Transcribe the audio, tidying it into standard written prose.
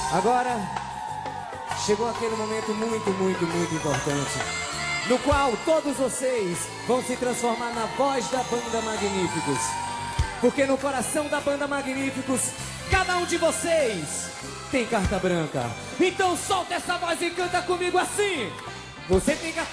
Agora, chegou aquele momento muito importante, no qual todos vocês vão se transformar na voz da Banda Magníficos. Porque no coração da Banda Magníficos, cada um de vocês tem carta branca. Então solta essa voz e canta comigo assim. Você tem carta